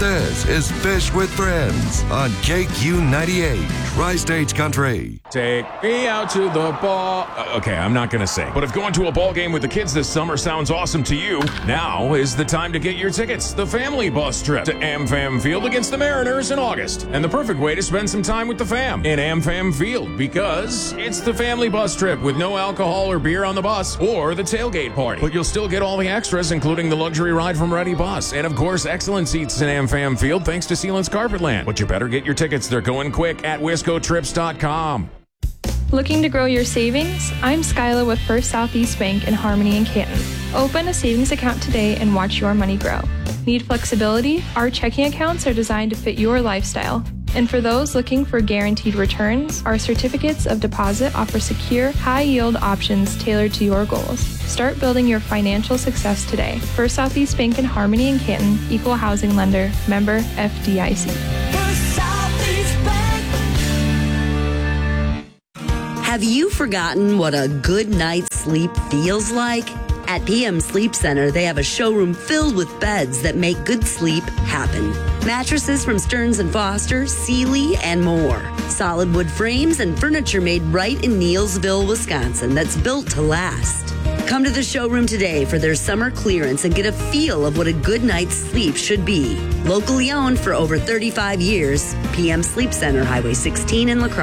This is Fish with Friends on KQ98, Tri-State Country. Take me out to the ball. Okay, I'm not going to sing. But if going to a ball game with the kids this summer sounds awesome to you, now is the time to get your tickets. The family bus trip to AmFam Field against the Mariners in August. And the perfect way to spend some time with the fam in AmFam Field, because it's the family bus trip with no alcohol or beer on the bus or the tailgate party. But you'll still get all the extras, including the luxury ride from Ready Bus. And of course, excellent seats in AmFam Field thanks to Sealant's Carpetland. But you better get your tickets. They're going quick at wiscotrips.com. Looking to grow your savings? I'm Skyla with First Southeast Bank in Harmony and Canton. Open a savings account today and watch your money grow. Need flexibility? Our checking accounts are designed to fit your lifestyle. And for those looking for guaranteed returns, our certificates of deposit offer secure, high-yield options tailored to your goals. Start building your financial success today. First Southeast Bank in Harmony and Canton, Equal Housing Lender, member FDIC. Have you forgotten what a good night's sleep feels like? At PM Sleep Center, they have a showroom filled with beds that make good sleep happen. Mattresses from Stearns & Foster, Sealy, and more. Solid wood frames and furniture made right in Neillsville, Wisconsin that's built to last. Come to the showroom today for their summer clearance and get a feel of what a good night's sleep should be. Locally owned for over 35 years, PM Sleep Center, Highway 16 in La Crosse.